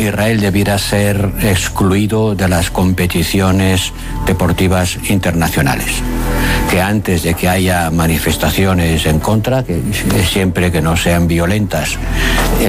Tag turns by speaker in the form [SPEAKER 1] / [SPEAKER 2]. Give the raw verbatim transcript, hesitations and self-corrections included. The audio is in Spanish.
[SPEAKER 1] Israel debiera ser excluido de las competiciones deportivas internacionales, que antes de que haya manifestaciones en contra, que siempre que no sean violentas,